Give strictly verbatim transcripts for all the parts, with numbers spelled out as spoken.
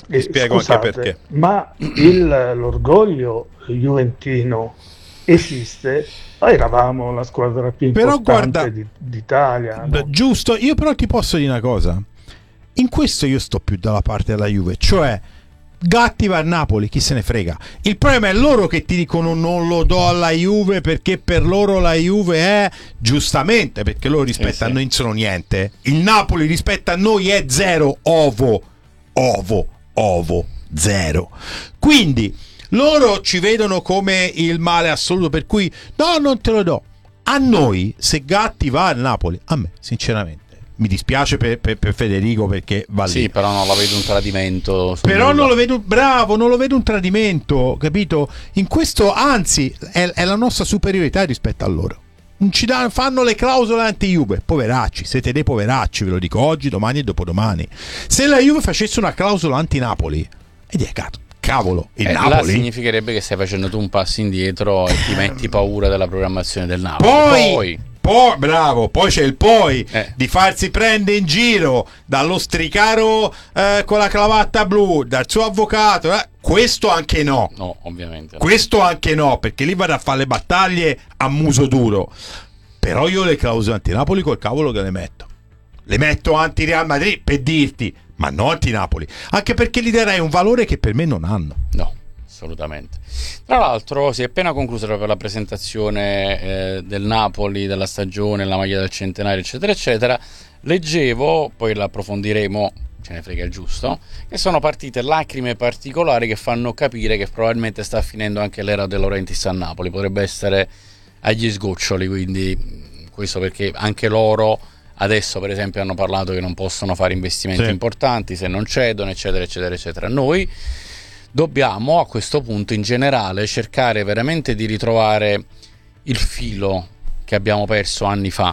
ti spiego scusate, anche perché. Ma il, l'orgoglio juventino esiste? Noi eravamo la squadra più Però importante guarda, di- d'Italia, d- no? giusto, io però ti posso dire una cosa. In questo io sto più dalla parte della Juve, cioè Gatti va a Napoli, chi se ne frega. Il problema è loro che ti dicono non lo do alla Juve perché per loro la Juve è, giustamente, perché loro rispetto sì, a sì. noi non sono niente. Il Napoli rispetto a noi è zero, ovo, ovo, ovo, zero. Quindi loro ci vedono come il male assoluto, per cui no, non te lo do. A noi, se Gatti va al Napoli, a me sinceramente mi dispiace per, per, per Federico perché va lì. Sì, però non la vedo un tradimento. Però nulla. non lo vedo, bravo, non lo vedo un tradimento, capito? In questo, anzi, è, è la nostra superiorità rispetto a loro. Non ci danno, fanno le clausole anti-Juve, poveracci, siete dei poveracci, ve lo dico oggi, domani e dopodomani. Se la Juve facesse una clausola anti-Napoli, e dire cazzo, cavolo, il Eh, là Napoli significherebbe che stai facendo tu un passo indietro e ti metti paura della programmazione del Napoli. Poi, Poi poi, bravo, poi c'è il poi Eh. di farsi prendere in giro dallo stricaro eh, con la cravatta blu, dal suo avvocato. eh, questo anche no. no, ovviamente. no. Questo anche no, perché lì vado a fare le battaglie a muso duro. Però io le clausole anti-Napoli col cavolo che le metto. Le metto anti-Real Madrid per dirti, ma no anti-Napoli. Anche perché gli darei un valore che per me non hanno. No, assolutamente. Tra l'altro si è appena conclusa per la presentazione eh, del Napoli, della stagione, la maglia del centenario, eccetera, eccetera. Leggevo, poi l'approfondiremo, ce ne frega il giusto, che sono partite lacrime particolari che fanno capire che probabilmente sta finendo anche l'era De Laurentiis a Napoli. Potrebbe essere agli sgoccioli, quindi questo perché anche loro adesso per esempio hanno parlato che non possono fare investimenti Sì. importanti se non cedono, eccetera, eccetera, eccetera. Noi dobbiamo a questo punto in generale cercare veramente di ritrovare il filo che abbiamo perso anni fa,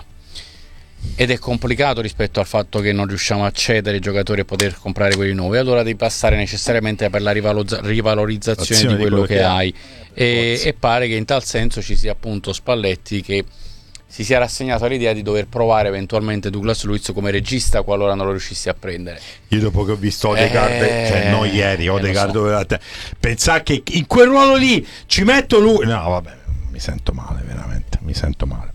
ed è complicato rispetto al fatto che non riusciamo a cedere i giocatori e poter comprare quelli nuovi. Allora devi passare necessariamente per la rivalozza- rivalorizzazione Azione di quello, di quello che, che hai e, Forse. e pare che in tal senso ci sia appunto Spalletti che si sia rassegnato all'idea di dover provare eventualmente Douglas Luiz come regista qualora non lo riuscissi a prendere. Io dopo che ho visto Odegaard, Eh, cioè non ieri, eh, lo Odegaard so. doveva te- pensare che in quel ruolo lì ci metto lui. No, vabbè, mi sento male, veramente, mi sento male.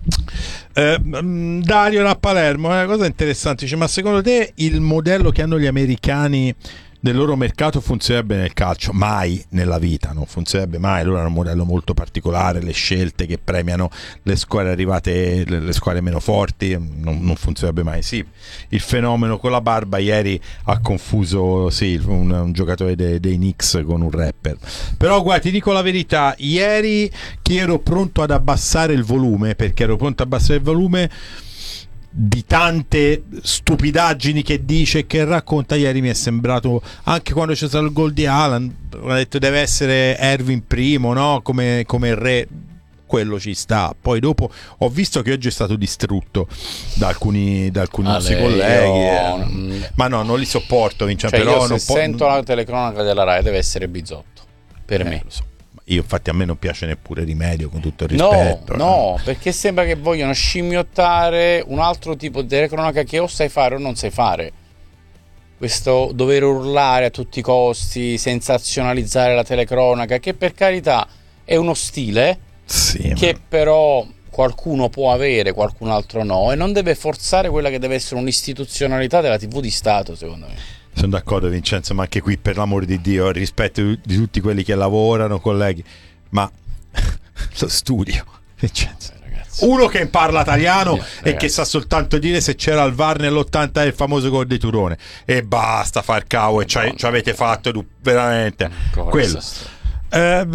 Eh, mm, Dario da Palermo, è una cosa interessante, dice, ma secondo te il modello che hanno gli americani del loro mercato funzionerebbe nel calcio? Mai nella vita, non funzionerebbe mai. Loro hanno un modello molto particolare, le scelte che premiano le squadre arrivate, le, le squadre meno forti, non, non funzionerebbe mai. Sì, il fenomeno con la barba ieri ha confuso sì, un, un giocatore dei, dei Knicks con un rapper. Però guarda, ti dico la verità, ieri che ero pronto ad abbassare il volume, perché ero pronto ad abbassare il volume di tante stupidaggini che dice e che racconta, ieri mi è sembrato, anche quando c'è stato il gol di Haaland, ho detto deve essere Erwin primo, no? Come, come il re, quello ci sta. Poi dopo ho visto che oggi è stato distrutto da alcuni, da alcuni Ale, nostri colleghi, io- eh. ma no, non li sopporto, Vincenzo, Cioè però io se non po- sento la telecronaca della Rai deve essere Bizzotto per eh, me. lo so. Io infatti a me non piace neppure Rimedio, con tutto il No, rispetto. no, perché sembra che vogliono scimmiottare un altro tipo di telecronaca che o sai fare o non sai fare. Questo dover urlare a tutti i costi, sensazionalizzare la telecronaca, che per carità è uno stile Sì, che ma- però qualcuno può avere, qualcun altro no, e non deve forzare quella che deve essere un'istituzionalità della tivù di Stato, secondo me. Sono d'accordo Vincenzo, ma anche qui per l'amor di Dio, rispetto di tutti quelli che lavorano, colleghi, ma lo studio, Vincenzo. Eh, ragazzi. Uno che parla italiano Eh, e ragazzi. che sa soltanto dire se c'era il V A R nell'ottanta il famoso gol di Turone, e basta far cavo, e ci ci avete fatto tu- veramente Ancora quello. questa Eh,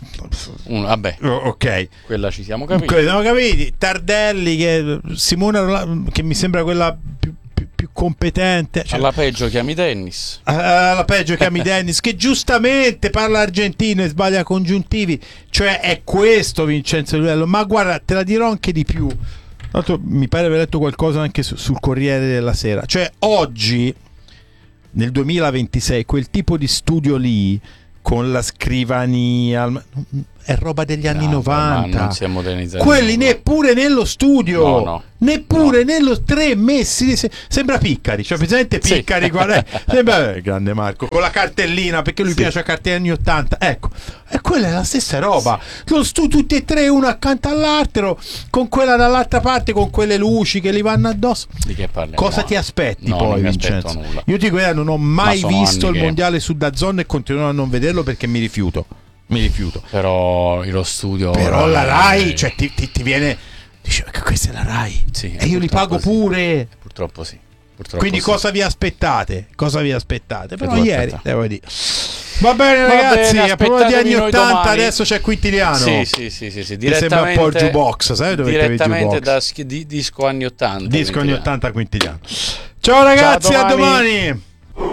Un- vabbè, ok, quella ci siamo capiti. quello siamo capiti. Tardelli, che Simone Rola- che mi sembra quella più, più- più competente, cioè, Alla peggio chiami tennis. alla peggio chiami Dennis, che giustamente parla argentino e sbaglia congiuntivi, cioè è questo Vincenzo Livello. Ma guarda, te la dirò anche di più. Tra l'altro mi pare aver letto qualcosa anche su- sul Corriere della Sera, cioè oggi nel duemilaventisei quel tipo di studio lì con la scrivania, è roba degli anni no, novanta. Non si è modernizzato. Quelli neppure nello studio. No, no. Neppure no. nello tre messi. Sembra Piccari, cioè presente Piccari sì. Qual è? Sembra eh, grande Marco con la cartellina, perché lui sì. piace la cartellina anni ottanta. Ecco, e quella è la stessa roba. Sì. Lo stu tutti e tre, uno accanto all'altro, con quella dall'altra parte, con quelle luci che gli vanno addosso. Di che parliamo? Cosa ti aspetti no, poi, non Vincenzo? Nulla. Io dico, eh, non ho mai visto il che... mondiale su DAZN e continuo a non vederlo perché mi rifiuto. Mi rifiuto. Però lo studio. Però la Rai, cioè ti, ti, ti viene. Dice che questa è la Rai. Sì, e io li pago sì. pure. Purtroppo sì. Purtroppo Quindi sì. cosa vi aspettate? Cosa vi aspettate? Però ieri, aspetta. devo dire. Va bene, Va ragazzi, bene, a proposito degli anni ottanta, domani. Adesso c'è Quintiliano. Sì, sì, sì, sì, sì. Che sembra un po' il jukebox, sai dove direttamente da sch- di, disco anni ottanta. Disco anni ottanta Quintiliano. Ciao ragazzi, Ciao, a domani.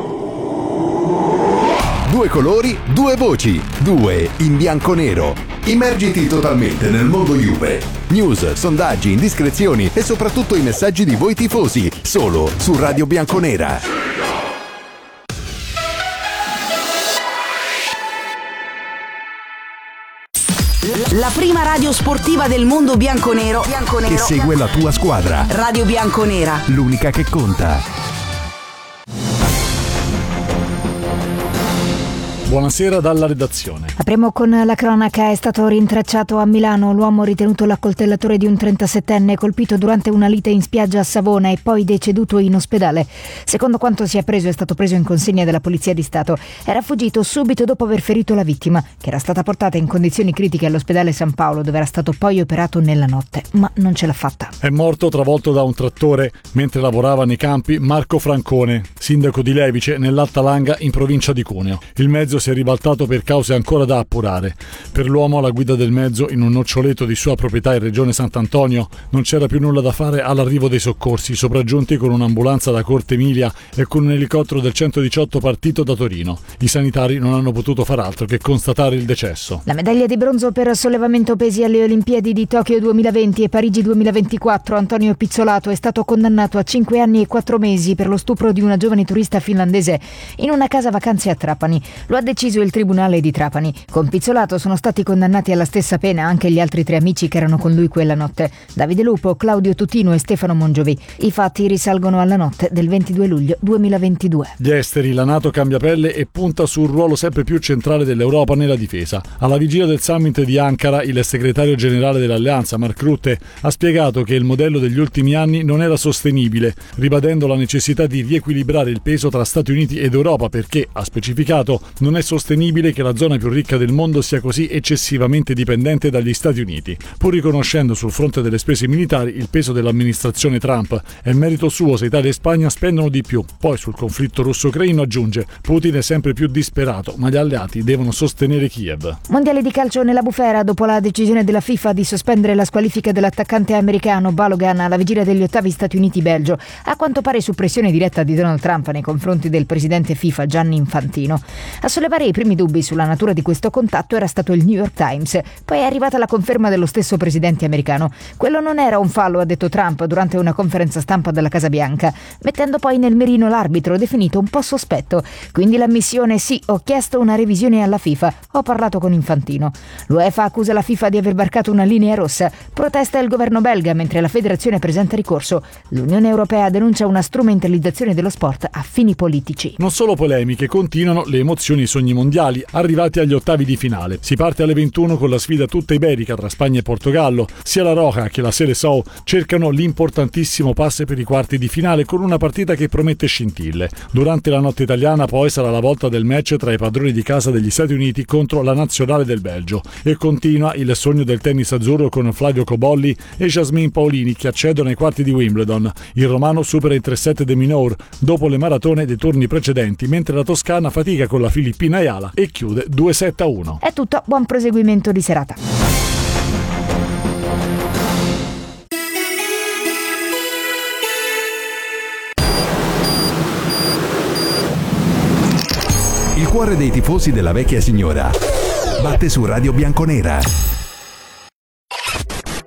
Due colori, due voci, due in bianco-nero. Immergiti totalmente nel mondo Juve. News, sondaggi, indiscrezioni e soprattutto i messaggi di voi tifosi, solo su Radio Bianconera. La prima radio sportiva del mondo bianconero, bianconero che segue la tua squadra. Radio Bianconera, l'unica che conta. Buonasera dalla redazione. Apriamo con la cronaca. È stato rintracciato a Milano l'uomo ritenuto l'accoltellatore di un trentasettenne colpito durante una lite in spiaggia a Savona e poi deceduto in ospedale. Secondo quanto si è appreso, è stato preso in consegna dalla Polizia di Stato. Era fuggito subito dopo aver ferito la vittima, che era stata portata in condizioni critiche all'ospedale San Paolo, dove era stato poi operato nella notte, ma non ce l'ha fatta. È morto travolto da un trattore mentre lavorava nei campi Marco Francone, sindaco di Levice, nell'Alta Langa, in provincia di Cuneo. Il mezzo si è ribaltato per cause ancora da appurare. Per l'uomo alla guida del mezzo, in un noccioleto di sua proprietà in regione Sant'Antonio, non c'era più nulla da fare all'arrivo dei soccorsi, sopraggiunti con un'ambulanza da Corte Emilia e con un elicottero del centodiciotto partito da Torino. I sanitari non hanno potuto far altro che constatare il decesso. La medaglia di bronzo per sollevamento pesi alle Olimpiadi di Tokyo duemilaventi e Parigi duemilaventiquattro. Antonio Pizzolato è stato condannato a cinque anni e quattro mesi per lo stupro di una giovane turista finlandese in una casa vacanze a Trapani. Lo ha deciso il Tribunale di Trapani. Con Pizzolato sono stati condannati alla stessa pena anche gli altri tre amici che erano con lui quella notte: Davide Lupo, Claudio Tutino e Stefano Mongiovi. I fatti risalgono alla notte del ventidue luglio duemilaventidue. Gli esteri, la NATO cambia pelle e punta su un ruolo sempre più centrale dell'Europa nella difesa. Alla vigilia del summit di Ankara, il segretario generale dell'Alleanza, Mark Rutte, ha spiegato che il modello degli ultimi anni non era sostenibile, ribadendo la necessità di riequilibrare il peso tra Stati Uniti ed Europa perché, ha specificato, non è sostenibile che la zona più ricca del mondo sia così eccessivamente dipendente dagli Stati Uniti, pur riconoscendo sul fronte delle spese militari il peso dell'amministrazione Trump. È merito suo se Italia e Spagna spendono di più. Poi sul conflitto russo-ucraino aggiunge: Putin è sempre più disperato, ma gli alleati devono sostenere Kiev. Mondiale di calcio nella bufera dopo la decisione della FIFA di sospendere la squalifica dell'attaccante americano Balogan alla vigilia degli ottavi Stati Uniti-Belgio, a quanto pare su pressione diretta di Donald Trump nei confronti del presidente FIFA Gianni Infantino. A sollevare i primi dubbi sulla natura di questo contatto era stato il New York Times, poi è arrivata la conferma dello stesso presidente americano. Quello non era un fallo, ha detto Trump durante una conferenza stampa della Casa Bianca, mettendo poi nel mirino l'arbitro definito un po' sospetto. Quindi l'ammissione: sì, ho chiesto una revisione alla FIFA, ho parlato con Infantino. L'UEFA accusa la FIFA di aver varcato una linea rossa, protesta il governo belga mentre la federazione presenta ricorso. L'Unione Europea denuncia una strumentalizzazione dello sport a fini politici. Non solo polemiche, continuano le emozioni e i sogni mondiali arrivati agli ottavi di finale. Si parte alle ventuno con la sfida tutta iberica tra Spagna e Portogallo. Sia la Roja che la Seleção cercano l'importantissimo pass per i quarti di finale con una partita che promette scintille. Durante la notte italiana poi sarà la volta del match tra i padroni di casa degli Stati Uniti contro la nazionale del Belgio e continua il sogno del tennis azzurro con Flavio Cobolli e Jasmine Paolini che accedono ai quarti di Wimbledon. Il romano supera in tre set De Minaur dopo le maratone dei turni precedenti, mentre la toscana fatica con la filippina Ayala e chiude due sette a uno. È tutto, buon proseguimento di serata. Il cuore dei tifosi della vecchia signora batte su Radio Bianconera.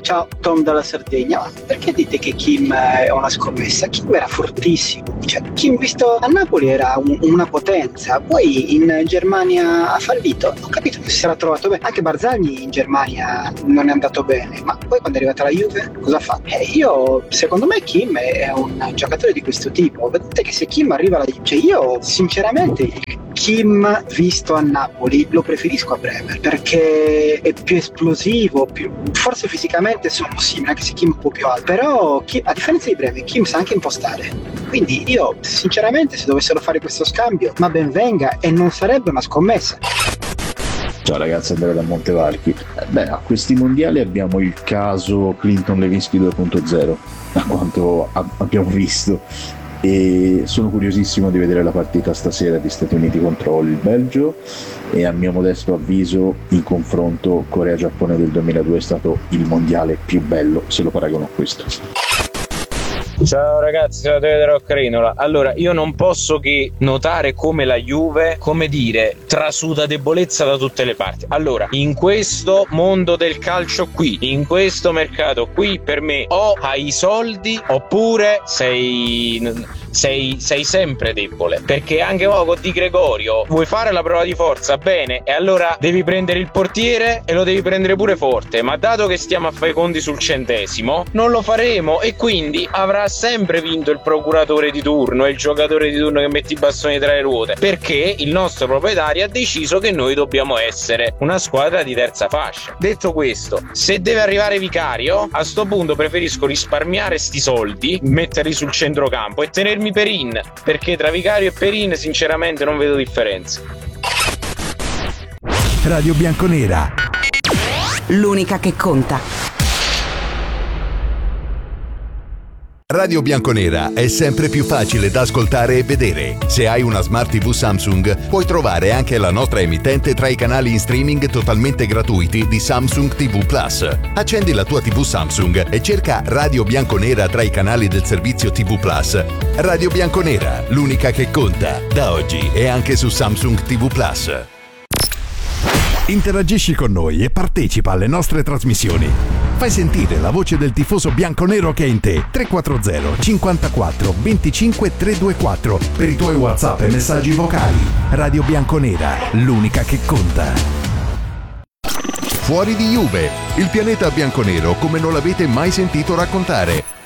ciao, Tom dalla Sardegna. Ma perché dite che Kim è una scommessa? Kim era fortissimo, cioè Kim visto a Napoli era un, una potenza, poi in Germania ha fallito, ho capito che si era trovato bene, anche Barzagli in Germania non è andato bene, ma poi quando è arrivata la Juve cosa fa? Eh, io, secondo me Kim è un giocatore di questo tipo, vedete che se Kim arriva alla Juve, cioè io sinceramente Kim visto a Napoli lo preferisco a Bremer perché è più esplosivo, più... forse fisicamente sono simili, anche se Kim è un po' più alto, però Kim, a differenza di Bremer, Kim sa anche impostare, quindi io sinceramente se dovessero fare questo scambio, ma ben venga, e non sarebbe una scommessa. Ciao ragazzi, Andrea da Montevarchi. Beh, a questi mondiali abbiamo il caso Clinton Lewinsky due punto zero, a quanto abbiamo visto, e sono curiosissimo di vedere la partita stasera di Stati Uniti contro il Belgio, e a mio modesto avviso in confronto Corea-Giappone del duemiladue è stato il mondiale più bello, se lo paragono a questo. Ciao ragazzi, sono Teo Roccarinola. Allora, io non posso che notare come la Juve, come dire, trasuda debolezza da tutte le parti. Allora, in questo mondo del calcio qui, in questo mercato qui, per me o hai i soldi oppure sei... Sei, sei sempre debole, perché anche oh, con Di Gregorio vuoi fare la prova di forza, bene, e allora devi prendere il portiere e lo devi prendere pure forte, ma dato che stiamo a fare i conti sul centesimo non lo faremo, e quindi avrà sempre vinto il procuratore di turno e il giocatore di turno che mette i bastoni tra le ruote, perché il nostro proprietario ha deciso che noi dobbiamo essere una squadra di terza fascia. Detto questo, se deve arrivare Vicario, a sto punto preferisco risparmiare sti soldi, metterli sul centrocampo e tenermi Perin, perché tra Vicario e Perin sinceramente non vedo differenze. Radio Bianconera, l'unica che conta. Radio Bianconera è sempre più facile da ascoltare e vedere. Se hai una Smart tivù Samsung, puoi trovare anche la nostra emittente tra i canali in streaming totalmente gratuiti di Samsung tivù Plus. Accendi la tua tivù Samsung e cerca Radio Bianconera tra i canali del servizio tivù Plus. Radio Bianconera, l'unica che conta, da oggi e anche su Samsung tivù Plus. Interagisci con noi e partecipa alle nostre trasmissioni. Fai sentire la voce del tifoso bianconero che è in te. tre quattro zero cinquantaquattro venticinque trecentoventiquattro per i tuoi WhatsApp e messaggi vocali. Radio Bianconera, l'unica che conta. Fuori di Juve, il pianeta bianconero come non l'avete mai sentito raccontare.